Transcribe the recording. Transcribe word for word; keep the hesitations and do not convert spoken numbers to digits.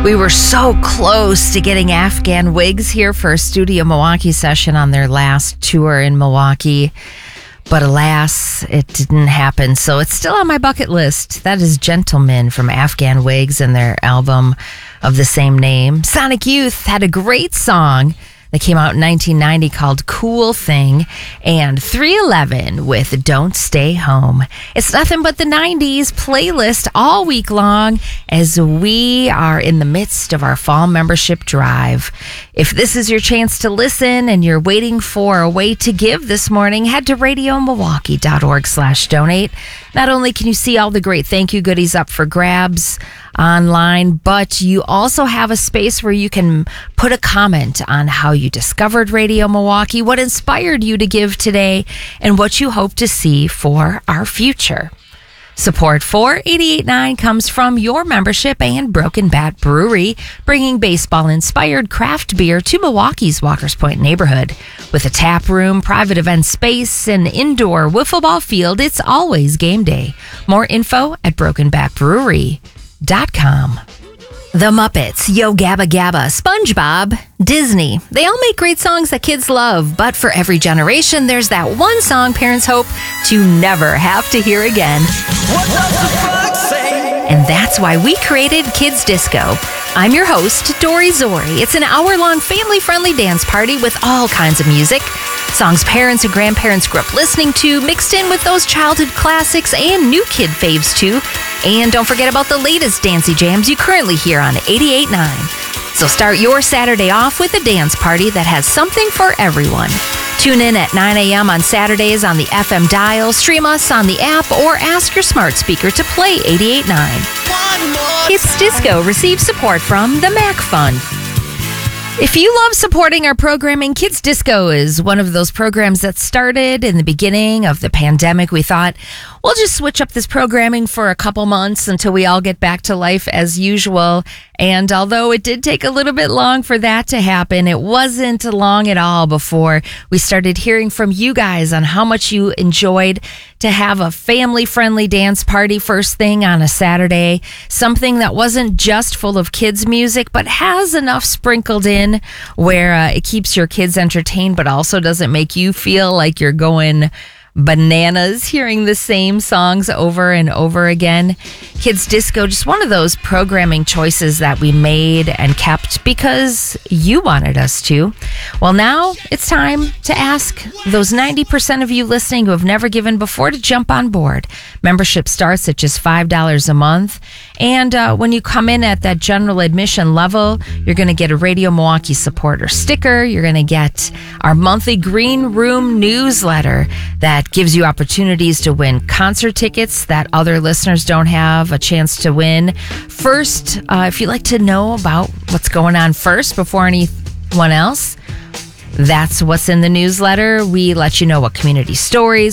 We were so close to getting Afghan Wigs here for a Studio Milwaukee session on their last tour in Milwaukee. But alas, it didn't happen. So it's still on my bucket list. That is Gentlemen from Afghan Wigs and their album of the same name. Sonic Youth had a great song that came out in nineteen ninety called Cool Thing, and three eleven with Don't Stay Home. It's nothing but the nineties playlist all week long as we are in the midst of our fall membership drive. If this is your chance to listen and you're waiting for a way to give this morning, head to radio milwaukee dot org slash donate. Not only can you see all the great thank you goodies up for grabs online, but you also have a space where you can put a comment on how you discovered Radio Milwaukee, what inspired you to give today, and what you hope to see for our future. Support for eighty-eight point nine comes from your membership and Broken Bat Brewery, bringing baseball-inspired craft beer to Milwaukee's Walkers Point neighborhood. With a tap room, private event space, and indoor wiffle ball field, it's always game day. More info at broken bat brewery dot com. The Muppets, Yo Gabba Gabba, SpongeBob, Disney. They all make great songs that kids love, but for every generation, there's that one song parents hope to never have to hear again. What does the fuck say? And that's why we created Kids Disco. I'm your host, Dory Zori. It's an hour-long family-friendly dance party with all kinds of music. Songs parents and grandparents grew up listening to, mixed in with those childhood classics and new kid faves too. And don't forget about the latest dancey jams you currently hear on eighty-eight point nine. So start your Saturday off with a dance party that has something for everyone. Tune in at nine a.m. on Saturdays on the F M dial, stream us on the app, or ask your smart speaker to play eighty-eight point nine. Kids Disco receives support from the Mac Fund. If you love supporting our programming, Kids Disco is one of those programs that started in the beginning of the pandemic. We thought, we'll just switch up this programming for a couple months until we all get back to life as usual. And although it did take a little bit long for that to happen, it wasn't long at all before we started hearing from you guys on how much you enjoyed to have a family-friendly dance party first thing on a Saturday. Something that wasn't just full of kids' music, but has enough sprinkled in where uh, it keeps your kids entertained, but also doesn't make you feel like you're going bananas hearing the same songs over and over again. Kids Disco, just one of those programming choices that we made and kept because you wanted us to. Well, now it's time to ask those ninety percent of you listening who have never given before to jump on board. Membership starts at just five dollars a month. And uh, when you come in at that general admission level, you're going to get a Radio Milwaukee supporter sticker. You're going to get our monthly Green Room newsletter that gives you opportunities to win concert tickets that other listeners don't have a chance to win. First, uh, if you'd like to know about what's going on first before anyone else, that's what's in the newsletter. We let you know what community stories